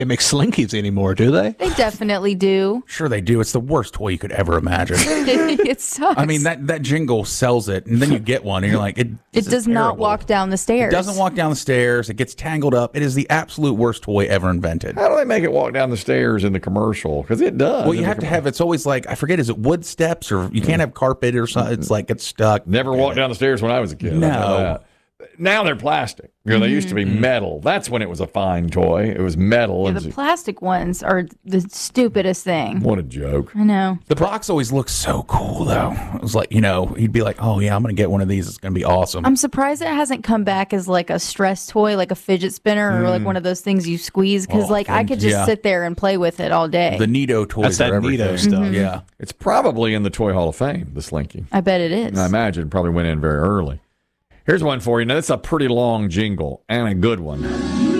make Slinkies anymore, do they? They definitely do. Sure they do. It's the worst toy you could ever imagine. It sucks. I mean, that jingle sells it, and then you get one, and you're like, it does not walk down the stairs. It doesn't walk down the stairs. It gets tangled up. It is the absolute worst toy ever invented. How do they make it walk down the stairs in the commercial? Because it does. Well, you have to have, it's always like, I forget, is it wood steps, or you can't have carpet or something? It's like, it's stuck. Never walked down the stairs when I was a kid. No. Now they're plastic. They used to be metal. That's when it was a fine toy. It was metal. Yeah, the plastic ones are the stupidest thing. What a joke. I know. The box always looks so cool, though. It was like, he'd be like, oh, yeah, I'm going to get one of these. It's going to be awesome. I'm surprised it hasn't come back as like a stress toy, like a fidget spinner or like one of those things you squeeze. Because I could just sit there and play with it all day. The Neato toys That's are that everything. Neato stuff. Yeah. It's probably in the Toy Hall of Fame, the Slinky. I bet it is. And I imagine it probably went in very early. Here's one for you. Now, that's a pretty long jingle and a good one.